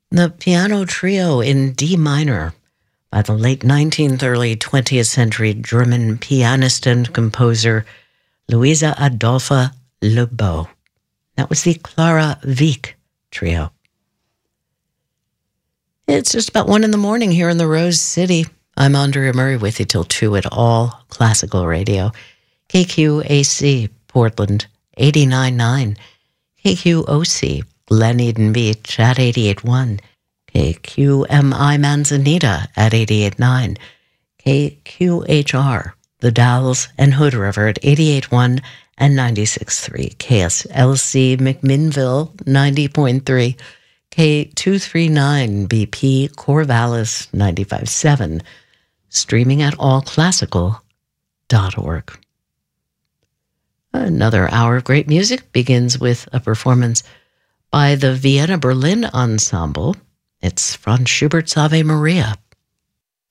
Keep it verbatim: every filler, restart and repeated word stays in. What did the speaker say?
The piano trio in D minor by the late nineteenth, early twentieth century German pianist and composer Louisa Adolpha Lebow. That was the Clara Wieck Trio. It's just about one in the morning here in the Rose City. I'm Andrea Murray with you till two at All Classical Radio. K Q A C, Portland, eighty-nine point nine. K Q O C, Glen Eden Beach at eighty-eight point one. K Q M I Manzanita at eighty-eight point nine. K Q H R, The Dalles and Hood River at eighty-eight point one and ninety-six point three. K S L C McMinnville, ninety point three. K two thirty-nine B P Corvallis, ninety-five point seven. Streaming at all classical dot org. Another hour of great music begins with a performance by the Vienna Berlin Ensemble. It's Franz Schubert's Ave Maria.